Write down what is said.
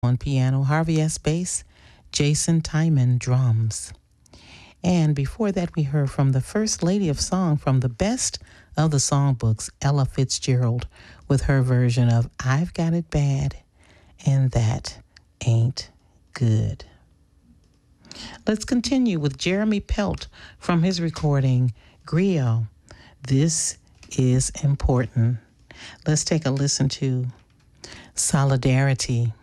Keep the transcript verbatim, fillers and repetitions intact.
on piano, Harvey S. bass, Jason Timon drums. And before that, we heard from the First Lady of Song from the Best of the Songbooks, Ella Fitzgerald, with her version of I've Got It Bad, and That Ain't Good. Let's continue with Jeremy Pelt from his recording, Griot. This is important. Let's take a listen to Solidarity.